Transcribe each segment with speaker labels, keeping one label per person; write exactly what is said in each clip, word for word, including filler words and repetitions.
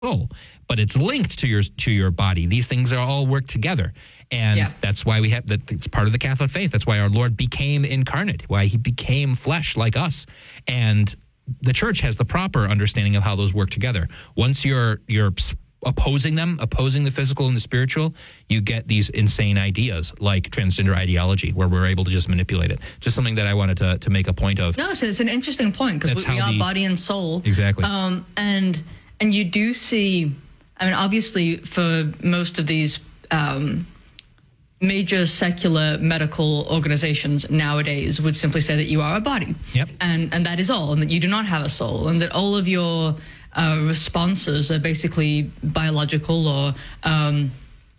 Speaker 1: soul, but it's linked to your to your body. These things are all work together. And yeah. that's why we have that. It's part of the Catholic faith. That's why our Lord became incarnate, why he became flesh like us. And the church has the proper understanding of how those work together. Once you're you're opposing them, opposing the physical and the spiritual, you get these insane ideas like transgender ideology, where we're able to just manipulate it. Just something that I wanted to, to make a point of.
Speaker 2: No, so it's an interesting point, because we, we are the, body and soul.
Speaker 1: Exactly.
Speaker 2: Um, and and you do see, I mean, obviously for most of these um, major secular medical organizations nowadays would simply say that you are a body.
Speaker 1: Yep. And,
Speaker 2: and that is all, and that you do not have a soul, and that all of your uh, responses are basically biological or um,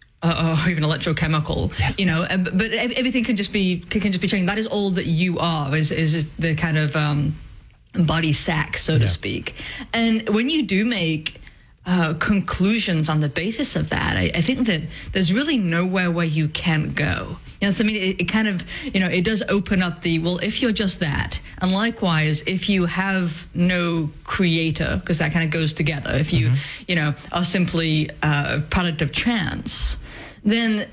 Speaker 2: or even electrochemical. Yeah. You know, but everything can just be can just be changed. That is all that you are. Is is the kind of um, body sack, so to yeah. speak. And when you do make Uh, conclusions on the basis of that, I, I think that there's really nowhere where you can go. You know, so, I mean, it, it kind of, you know, it does open up the, well, if you're just that, and likewise, if you have no creator, because that kind of goes together, if you, mm-hmm. you know, are simply uh, a product of chance, then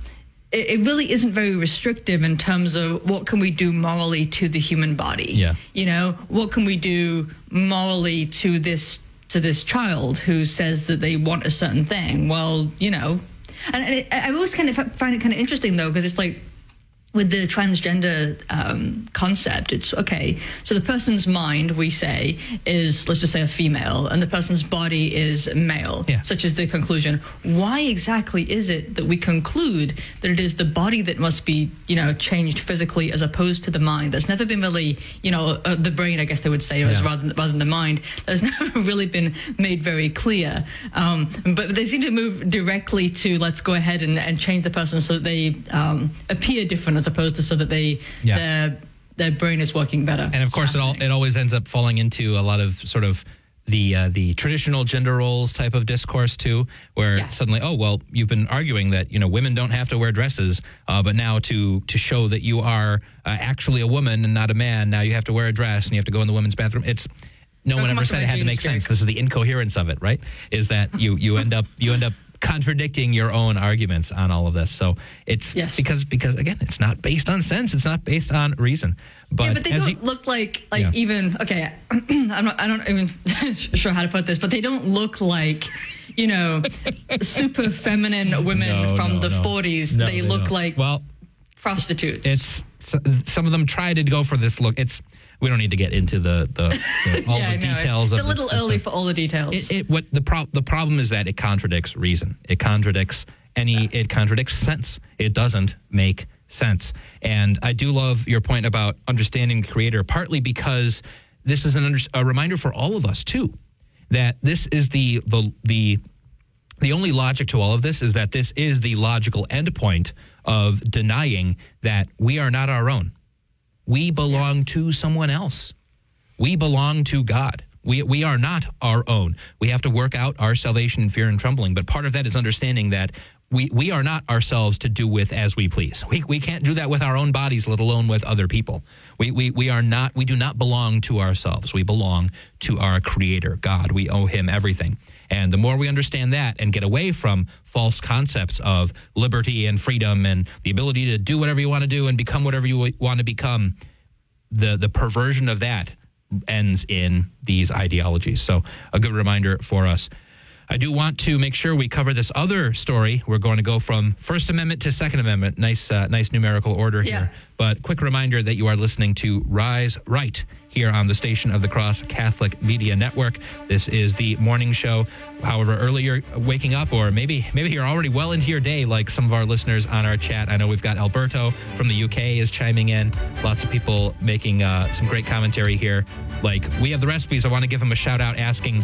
Speaker 2: it, it really isn't very restrictive in terms of what can we do morally to the human body.
Speaker 1: Yeah.
Speaker 2: You know, what can we do morally to this to this child who says that they want a certain thing? Well, you know, and, and it, I always kind of find it kind of interesting, though, because it's like with the transgender um, concept, it's okay. So the person's mind, we say, is, let's just say, a female, and the person's body is male,
Speaker 1: yeah.
Speaker 2: such as the conclusion. Why exactly is it that we conclude that it is the body that must be, you know, changed physically as opposed to the mind? That's never been really, you know, uh, the brain, I guess they would say, yeah. rather than, rather than the mind. That's never really been made very clear. Um, but they seem to move directly to, let's go ahead and, and change the person so that they um, appear different, as opposed to so that they
Speaker 1: yeah.
Speaker 2: their their brain is working better.
Speaker 1: And of course, it all it always ends up falling into a lot of sort of the uh, the traditional gender roles type of discourse too, where
Speaker 2: yeah.
Speaker 1: suddenly, oh well, you've been arguing that, you know, women don't have to wear dresses, uh, but now to to show that you are uh, actually a woman and not a man, now you have to wear a dress and you have to go in the women's bathroom. It's no one ever said it had to make sense. This is the incoherence of it, right? Is that you you end up you end up contradicting your own arguments on all of this. So it's
Speaker 2: yes.
Speaker 1: because because again, it's not based on sense, it's not based on reason. But,
Speaker 2: yeah, but they don't
Speaker 1: you,
Speaker 2: look like like
Speaker 1: yeah.
Speaker 2: even okay. I'm not. I don't even sure how to put this, but they don't look like, you know, super feminine women
Speaker 1: no,
Speaker 2: from
Speaker 1: no,
Speaker 2: the
Speaker 1: no.
Speaker 2: forties.
Speaker 1: No,
Speaker 2: they,
Speaker 1: they
Speaker 2: look
Speaker 1: don't.
Speaker 2: like
Speaker 1: well
Speaker 2: prostitutes.
Speaker 1: It's some of them try to go for this look. It's we don't need to get into the, the, the all
Speaker 2: yeah,
Speaker 1: the
Speaker 2: no,
Speaker 1: details.
Speaker 2: It's
Speaker 1: of
Speaker 2: a little
Speaker 1: this,
Speaker 2: early
Speaker 1: this
Speaker 2: for all the details.
Speaker 1: It, it what the pro- the problem is that it contradicts reason. It contradicts any. Yeah. It contradicts sense. It doesn't make sense. And I do love your point about understanding the Creator, partly because this is an under, a reminder for all of us too, that this is the the the the only logic to all of this is that this is the logical endpoint of denying that we are not our own. We belong yeah. to someone else. We belong to God. We we are not our own. We have to work out our salvation in fear and trembling. But part of that is understanding that we, we are not ourselves to do with as we please. We we can't do that with our own bodies, let alone with other people. We we we are not. We do not belong to ourselves. We belong to our Creator, God. We owe Him everything. And the more we understand that and get away from false concepts of liberty and freedom and the ability to do whatever you want to do and become whatever you want to become, the the perversion of that ends in these ideologies. So a good reminder for us. I do want to make sure we cover this other story. We're going to go from First Amendment to Second Amendment. Nice, uh, nice numerical order
Speaker 2: yeah.
Speaker 1: here. But quick reminder that you are listening to Rise Right here on the Station of the Cross Catholic Media Network. This is the morning show. However early you're waking up, or maybe maybe you're already well into your day, like some of our listeners on our chat. I know we've got Alberto from the U K is chiming in. Lots of people making uh, some great commentary here. Like, we have the recipes. I want to give him a shout out asking,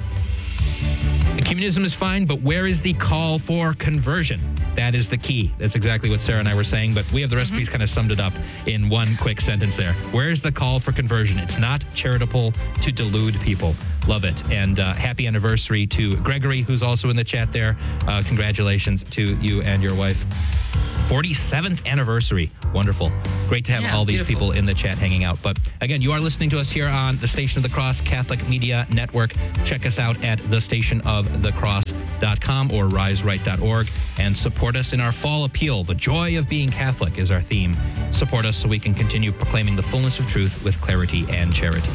Speaker 1: communism is fine, but where is the call for conversion? That is the key. That's exactly what Sarah and I were saying, but we have the recipes mm-hmm. kind of summed it up in one quick sentence there. Where's the call for conversion? It's not charitable to delude people. Love it. And uh, happy anniversary to Gregory, who's also in the chat there. Uh, congratulations to you and your wife. forty-seventh anniversary. Wonderful. Great to have
Speaker 2: Yeah,
Speaker 1: all these
Speaker 2: beautiful.
Speaker 1: people in the chat hanging out. But again, you are listening to us here on the Station of the Cross Catholic Media Network. Check us out at the station of the cross dot com or rise right dot org and support us in our fall appeal. The joy of being Catholic is our theme. Support us so we can continue proclaiming the fullness of truth with clarity and charity.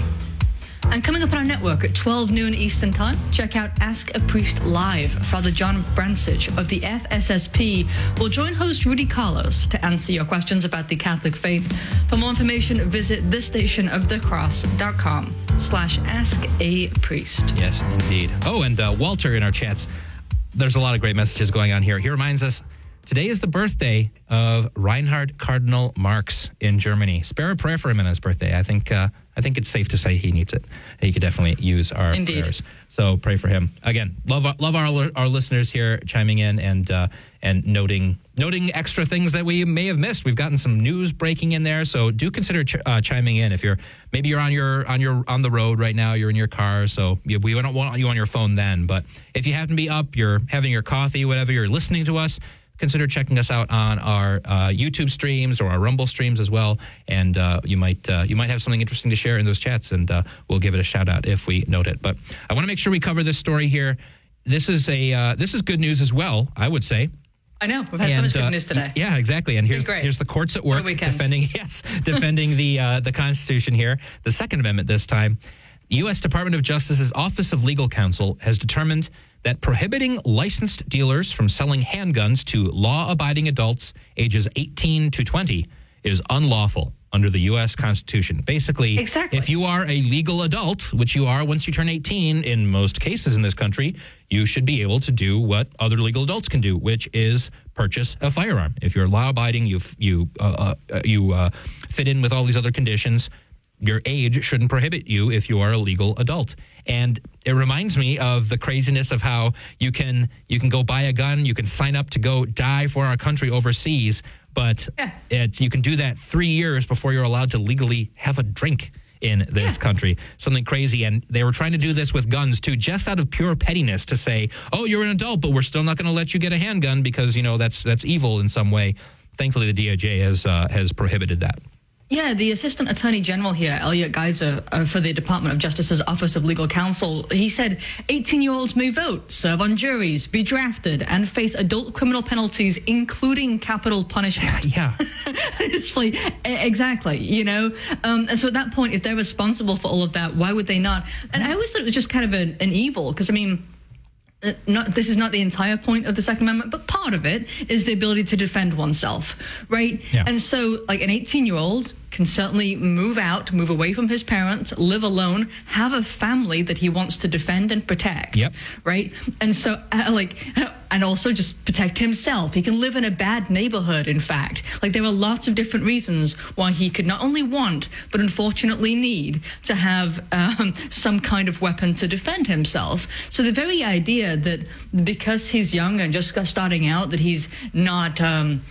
Speaker 2: And coming up on our network at twelve noon Eastern Time, check out Ask a Priest Live. Father John Bransich of the F S S P will join host Rudy Carlos to answer your questions about the Catholic faith. For more information, visit the station of the cross dot com slash ask a priest.
Speaker 1: Yes, indeed. Oh, and uh, Walter in our chats. There's a lot of great messages going on here. He reminds us, today is the birthday of Reinhard Cardinal Marx in Germany. Spare a prayer for him on his birthday. I think uh, I think it's safe to say he needs it. He could definitely use our
Speaker 2: Indeed.
Speaker 1: prayers. So pray for him. Again, love love our our listeners here chiming in and uh, and noting noting extra things that we may have missed. We've gotten some news breaking in there, so do consider ch- uh, chiming in. If you're maybe you're on your on your on the road right now, you're in your car, so you, we don't want you on your phone then. But if you happen to be up, you're having your coffee, whatever, you're listening to us, consider checking us out on our uh, YouTube streams or our Rumble streams as well, and uh, you might uh, you might have something interesting to share in those chats, and uh, we'll give it a shout out if we note it. But I want to make sure we cover this story here. This is a uh, this is good news as well, I would say.
Speaker 2: I know. We've had so
Speaker 1: And,
Speaker 2: much good
Speaker 1: uh,
Speaker 2: news today.
Speaker 1: Yeah, exactly. And here's
Speaker 2: great.
Speaker 1: here's the courts at
Speaker 2: What a
Speaker 1: work
Speaker 2: weekend.
Speaker 1: defending yes defending the uh, the Constitution here, the Second Amendment this time. The U S Department of Justice's Office of Legal Counsel has determined that prohibiting licensed dealers from selling handguns to law-abiding adults ages eighteen to twenty is unlawful under the U S Constitution. Basically,
Speaker 2: Exactly.
Speaker 1: if you are a legal adult, which you are once you turn eighteen in most cases in this country, you should be able to do what other legal adults can do, which is purchase a firearm. If you're law-abiding, you you uh, uh, you uh, fit in with all these other conditions. Your age shouldn't prohibit you if you are a legal adult. And it reminds me of the craziness of how you can you can go buy a gun, you can sign up to go die for our country overseas, but
Speaker 2: Yeah.
Speaker 1: it's, you can do that three years before you're allowed to legally have a drink in this
Speaker 2: Yeah.
Speaker 1: country. Something crazy. And they were trying to do this with guns, too, just out of pure pettiness to say, oh, you're an adult, but we're still not going to let you get a handgun because, you know, that's that's evil in some way. Thankfully, the D O J has uh, has prohibited that.
Speaker 2: Yeah, the Assistant Attorney General here, Elliot Geiser, uh, for the Department of Justice's Office of Legal Counsel, he said eighteen-year-olds may vote, serve on juries, be drafted, and face adult criminal penalties, including capital punishment.
Speaker 1: Yeah.
Speaker 2: It's like, e- exactly, you know? Um, and so at that point, if they're responsible for all of that, why would they not? And I always thought it was just kind of an, an evil, because, I mean, Uh, not, this is not the entire point of the Second Amendment, but part of it is the ability to defend oneself, right?
Speaker 1: Yeah.
Speaker 2: And so, like, an eighteen-year-old can certainly move out, move away from his parents, live alone, have a family that he wants to defend and protect,
Speaker 1: Yep.
Speaker 2: right? And so, uh, like, and also just protect himself. He can live in a bad neighborhood, in fact. Like, there are lots of different reasons why he could not only want, but unfortunately need to have um, some kind of weapon to defend himself. So the very idea that because he's young and just starting out, that he's not... Um,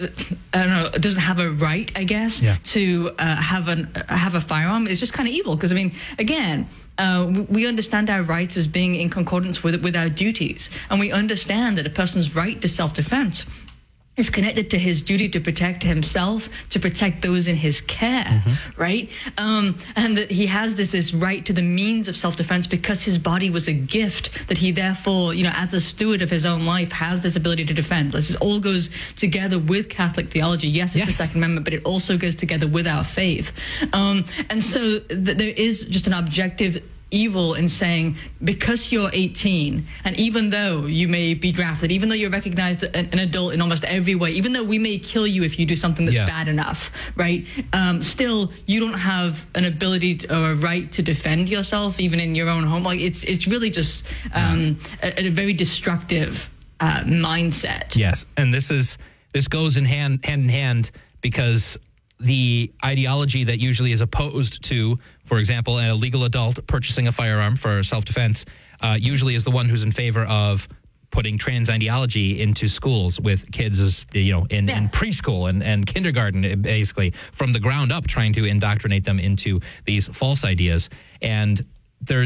Speaker 2: I don't know, doesn't have a right, I guess,
Speaker 1: Yeah.
Speaker 2: to uh, have an uh, have a firearm is just kind of evil. Because, I mean, again, uh, we understand our rights as being in concordance with with our duties. And we understand that a person's right to self-defense is connected to his duty to protect himself, to protect those in his care,
Speaker 1: Mm-hmm.
Speaker 2: right? Um, and that he has this, this right to the means of self-defense because his body was a gift, that he therefore, you know, as a steward of his own life, has this ability to defend. This all goes together with Catholic theology. Yes, it's
Speaker 1: Yes.
Speaker 2: the Second Amendment, but it also goes together with our faith. Um, and so th- there is just an objective evil in saying, because you're eighteen, and even though you may be drafted, even though you're recognized an, an adult in almost every way, even though we may kill you if you do something that's
Speaker 1: Yeah.
Speaker 2: bad enough, right? Um, still, you don't have an ability to, or a right to defend yourself, even in your own home. Like, it's it's really just um, a, a very destructive uh, mindset.
Speaker 1: Yes, and this is this goes in hand hand in hand because the ideology that usually is opposed to, for example, a legal adult purchasing a firearm for self-defense, uh, usually is the one who's in favor of putting trans ideology into schools with kids, as you know, in,
Speaker 2: Yeah.
Speaker 1: in preschool and, and kindergarten, basically from the ground up, trying to indoctrinate them into these false ideas. And there's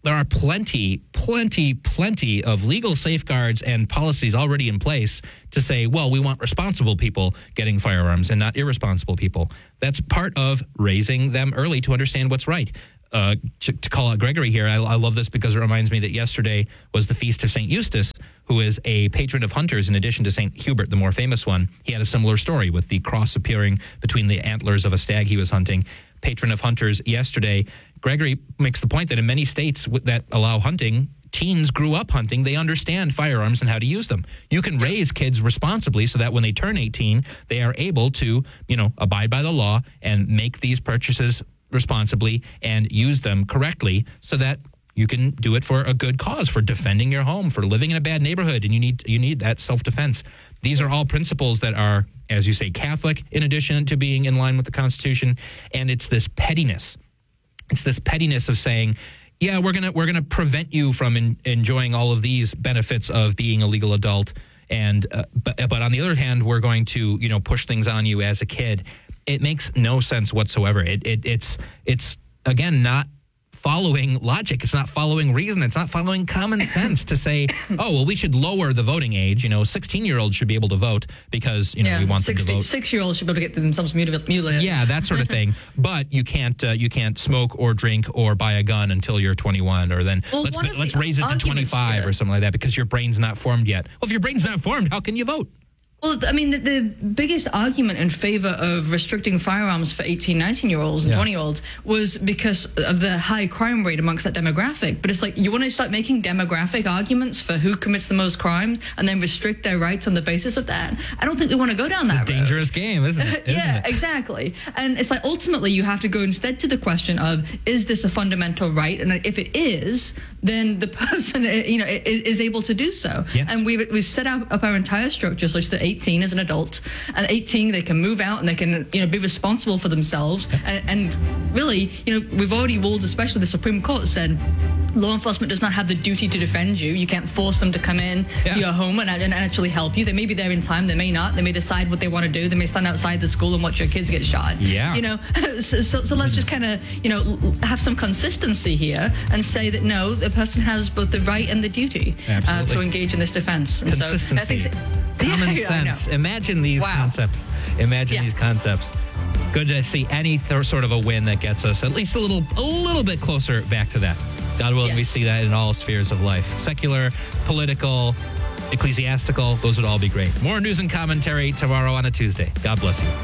Speaker 1: there are plenty, plenty, plenty of legal safeguards and policies already in place to say, well, we want responsible people getting firearms and not irresponsible people. That's part of raising them early to understand what's right. Uh, to, to call out Gregory here, I, I love this because it reminds me that yesterday was the feast of Saint Eustace, who is a patron of hunters in addition to Saint Hubert, the more famous one. He had a similar story with the cross appearing between the antlers of a stag he was hunting. Patron of hunters yesterday. Gregory makes the point that in many states that allow hunting, teens grew up hunting. They understand firearms and how to use them. You can raise kids responsibly so that when they turn eighteen, they are able to, you know, abide by the law and make these purchases responsibly and use them correctly so that you can do it for a good cause, for defending your home, for living in a bad neighborhood, and you need you need that self-defense. These are all principles that are, as you say, Catholic, in addition to being in line with the Constitution, and it's this pettiness. It's this pettiness of saying, yeah, we're gonna we're gonna prevent you from in, enjoying all of these benefits of being a legal adult, and uh, but but on the other hand, we're going to you know push things on you as a kid. It makes no sense whatsoever. It, it it's it's again not following logic. It's not following reason. It's not following common sense to say, oh, well, we should lower the voting age. You know, sixteen-year-olds should be able to vote because, you know,
Speaker 2: yeah,
Speaker 1: we want
Speaker 2: sixty,
Speaker 1: them to vote.
Speaker 2: Six-year-olds should be able to get themselves mutilated.
Speaker 1: Yeah, that sort of thing. But you can't uh, you can't smoke or drink or buy a gun until you're twenty-one, or then
Speaker 2: well,
Speaker 1: let's let's
Speaker 2: the
Speaker 1: raise it to twenty-five
Speaker 2: yeah.
Speaker 1: or something like that because your brain's not formed yet. Well, if your brain's not formed, how can you vote?
Speaker 2: Well, I mean, the, the biggest argument in favor of restricting firearms for eighteen, nineteen-year-olds and
Speaker 1: Yeah.
Speaker 2: twenty-year-olds was because of the high crime rate amongst that demographic. But it's like, you want to start making demographic arguments for who commits the most crimes and then restrict their rights on the basis of that? I don't think we want to go down
Speaker 1: It's
Speaker 2: that
Speaker 1: a
Speaker 2: road.
Speaker 1: dangerous game, isn't it? Isn't
Speaker 2: yeah,
Speaker 1: it?
Speaker 2: exactly. And it's like, ultimately, you have to go instead to the question of, is this a fundamental right? And if it is, then the person, you know, is, is able to do so.
Speaker 1: Yes.
Speaker 2: And we've, we've set up, up our entire structure such that eighteen is an adult. At eighteen, they can move out and they can, you know, be responsible for themselves. And, and really, you know, we've already ruled, especially the Supreme Court said, law enforcement does not have the duty to defend you. You can't force them to come in
Speaker 1: Yeah.
Speaker 2: to your home and, and actually help you. They may be there in time. They may not. They may decide what they want to do. They may stand outside the school and watch your kids get shot.
Speaker 1: Yeah.
Speaker 2: You know, so, so, so let's just kind of, you know, have some consistency here and say that, no, the person has both the right and the duty uh,
Speaker 1: Absolutely.
Speaker 2: to engage in this defense. And
Speaker 1: Consistency.
Speaker 2: So, I think,
Speaker 1: Common
Speaker 2: yeah, I know.
Speaker 1: sense. Imagine these
Speaker 2: Wow.
Speaker 1: concepts. Imagine
Speaker 2: Yeah.
Speaker 1: these concepts. Good to see any th- sort of a win that gets us at least a little, a little bit closer back to that. God willing, we
Speaker 2: Yes.
Speaker 1: see that in all spheres of life. Secular, political, ecclesiastical, those would all be great. More news and commentary tomorrow on a Tuesday. God bless you.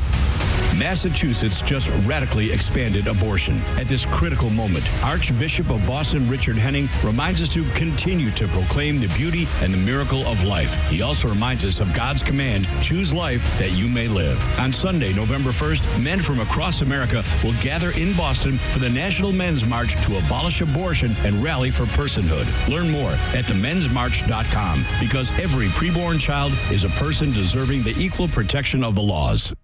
Speaker 3: Massachusetts just radically expanded abortion. At this critical moment, Archbishop of Boston Richard Henning reminds us to continue to proclaim the beauty and the miracle of life. He also reminds us of God's command, choose life that you may live. On Sunday, November first, men from across America will gather in Boston for the National Men's March to abolish abortion and rally for personhood. Learn more at the men's march dot com, because every preborn child is a person deserving the equal protection of the laws.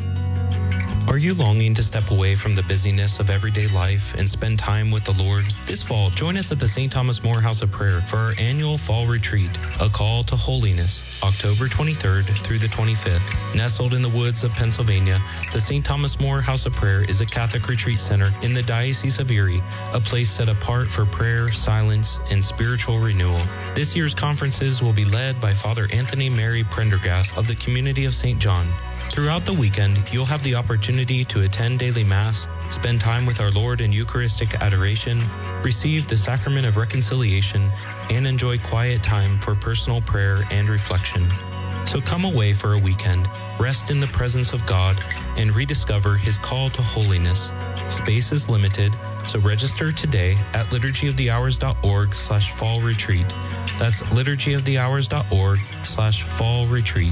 Speaker 4: Are you longing to step away from the busyness of everyday life and spend time with the Lord? This fall, join us at the Saint Thomas More House of Prayer for our annual fall retreat, A Call to Holiness, October twenty-third through the twenty-fifth. Nestled in the woods of Pennsylvania, the Saint Thomas More House of Prayer is a Catholic retreat center in the Diocese of Erie, a place set apart for prayer, silence, and spiritual renewal. This year's conferences will be led by Father Anthony Mary Prendergast of the Community of Saint John. Throughout the weekend, you'll have the opportunity to attend daily Mass, spend time with our Lord in Eucharistic adoration, receive the Sacrament of Reconciliation, and enjoy quiet time for personal prayer and reflection. So come away for a weekend, rest in the presence of God, and rediscover His call to holiness. Space is limited, so register today at liturgyofthehours.org slash fall retreat. That's liturgyofthehours.org slash fall retreat.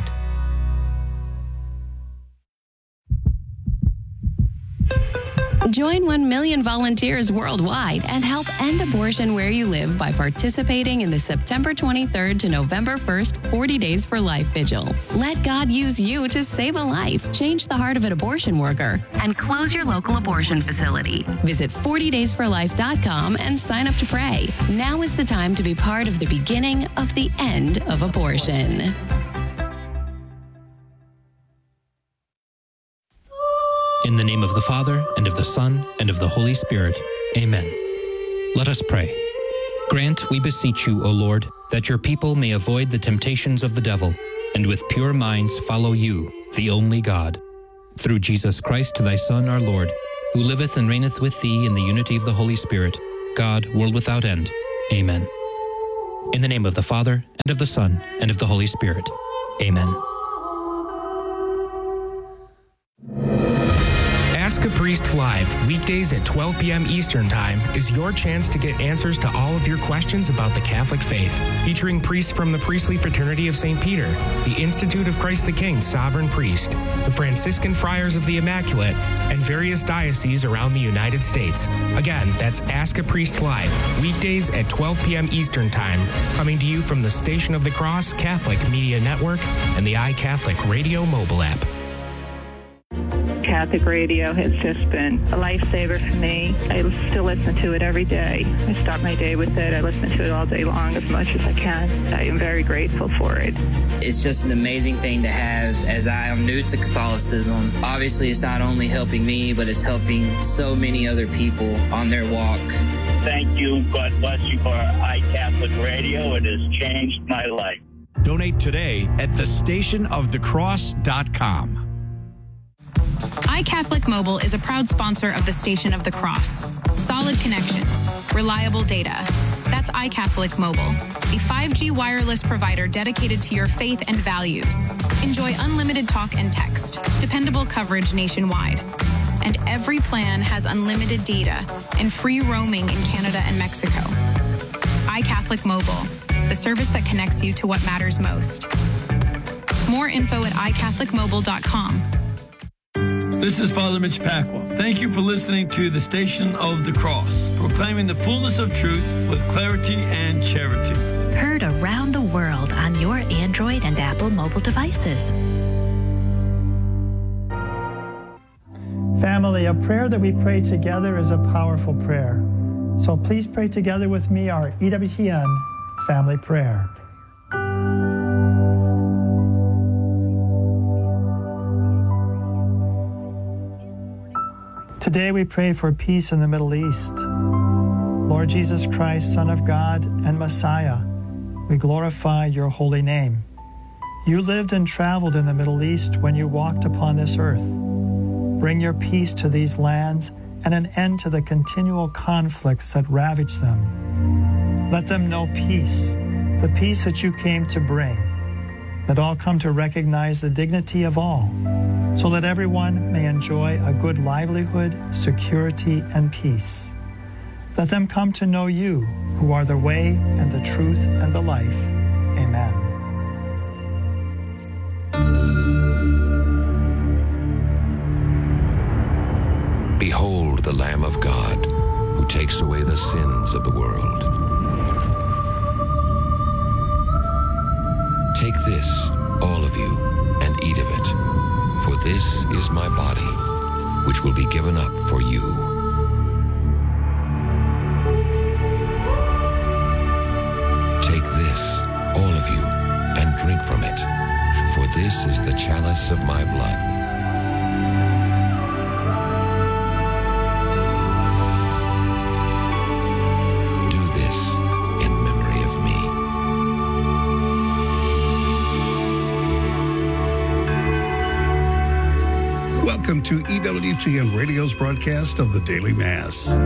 Speaker 5: Join one million volunteers worldwide and help end abortion where you live by participating in the September twenty-third to November first forty Days for Life Vigil. Let God use you to save a life, change the heart of an abortion worker, and close your local abortion facility. Visit forty days for life dot com and sign up to pray. Now is the time to be part of the beginning of the end of abortion.
Speaker 1: In the name of the Father, and of the Son, and of the Holy Spirit. Amen. Let us pray.
Speaker 6: Grant, we beseech you, O Lord, that your people may avoid the temptations of the devil, and with pure minds follow you, the only God. Through Jesus Christ, thy Son, our Lord, who liveth and reigneth with thee in the unity of the Holy Spirit, God, world without end. Amen. In the name of the Father, and of the Son, and of the Holy Spirit. Amen.
Speaker 7: Ask a Priest Live, weekdays at twelve p.m. Eastern Time, is your chance to get answers to all of your questions about the Catholic faith. Featuring priests from the Priestly Fraternity of Saint Peter, the Institute of Christ the King Sovereign Priest, the Franciscan Friars of the Immaculate, and various dioceses around the United States. Again, that's Ask a Priest Live, weekdays at twelve p.m. Eastern Time, coming to you from the Station of the Cross Catholic Media Network and the iCatholic Radio mobile app.
Speaker 8: Catholic radio has just been a lifesaver for me. I still listen to it every day. I start my day with it. I listen to it all day long as much as I can. I am very grateful for it.
Speaker 9: It's just an amazing thing to have as I am new to Catholicism. Obviously, it's not only helping me, but it's helping so many other people on their walk.
Speaker 10: Thank you. God bless you for iCatholic Radio. It has changed my life.
Speaker 3: Donate today at the station of the cross dot com.
Speaker 11: iCatholic Mobile is a proud sponsor of the Station of the Cross. Solid connections, reliable data. That's iCatholic Mobile, a five G wireless provider dedicated to your faith and values. Enjoy unlimited talk and text, dependable coverage nationwide. And every plan has unlimited data and free roaming in Canada and Mexico. iCatholic Mobile, the service that connects you to what matters most. More info at i catholic mobile dot com.
Speaker 12: This is Father Mitch Pacwa. Thank you for listening to the Station of the Cross, proclaiming the fullness of truth with clarity and charity.
Speaker 13: Heard around the world on your Android and Apple mobile devices.
Speaker 14: Family, a prayer that we pray together is a powerful prayer. So please pray together with me our E W T N family prayer. Today we pray for peace in the Middle East. Lord Jesus Christ, Son of God and Messiah, we glorify your holy name. You lived and traveled in the Middle East when you walked upon this earth. Bring your peace to these lands and an end to the continual conflicts that ravage them. Let them know peace, the peace that you came to bring. Let all come to recognize the dignity of all, so that everyone may enjoy a good livelihood, security, and peace. Let them come to know you, who are the way and the truth and the life. Amen.
Speaker 15: Behold the Lamb of God, who takes away the sins of the world. Take this, all of you, and eat of it, for this is my body, which will be given up for you. Take this, all of you, and drink from it, for this is the chalice of my blood.
Speaker 16: Welcome to E W T N Radio's broadcast of the Daily Mass.